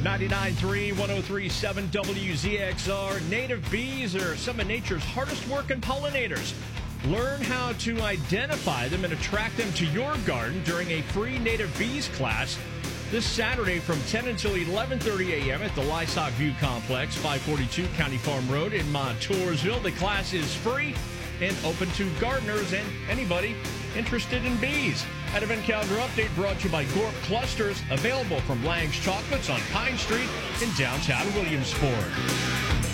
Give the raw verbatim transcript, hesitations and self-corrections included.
ninety-nine point three, one oh three point seven W Z X R. Native bees are some of nature's hardest working pollinators. Learn how to identify them and attract them to your garden during a free native bees class this Saturday from ten until eleven thirty a.m. at the Livestock View Complex, five forty-two County Farm Road in Montoursville. The class is free and open to gardeners and anybody interested in bees. At Event Calendar Update brought to you by Gorp Clusters, available from Lang's Chocolates on Pine Street in downtown Williamsport.